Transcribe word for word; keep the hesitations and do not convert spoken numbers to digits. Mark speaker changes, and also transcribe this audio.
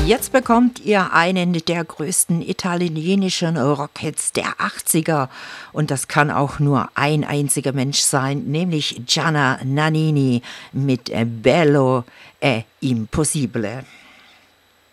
Speaker 1: Jetzt bekommt ihr einen der größten italienischen Rockhits der achtziger. Und das kann auch nur ein einziger Mensch sein, nämlich Gianna Nannini mit Bello e Impossibile.